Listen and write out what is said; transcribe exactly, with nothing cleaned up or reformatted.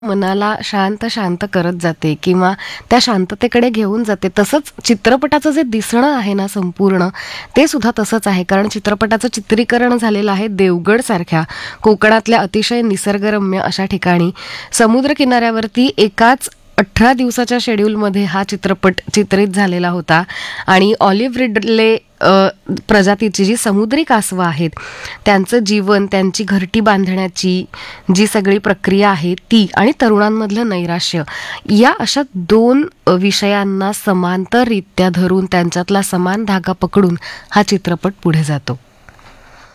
मनाला शांत शांत करत जाते किंवा त्या शांततेकडे घेऊन जाते. तसंच चित्रपटाचं जे दिसणं आहे ना संपूर्ण, ते सुद्धा तसंच आहे. कारण चित्रपटाचं चित्रीकरण झालेलं आहे देवगड सारख्या कोकणातल्या अतिशय निसर्गरम्य अशा ठिकाणी. समुद्र किनाऱ्यावरती एकाच अठरा दिवसाच्या शेड्यूलमध्ये हा चित्रपट चित्रित झालेला होता. आणि ऑलिव्ह रिडले अ, प्रजातीची जी समुद्री कासवं आहेत त्यांचं जीवन, त्यांची घरटी बांधण्याची जी सगळी प्रक्रिया आहे ती, आणि तरुणांमधलं नैराश्य, या अशा दोन अ, विषयांना समांतररित्या धरून त्यांच्यातला समान धागा पकडून हा चित्रपट पुढे जातो.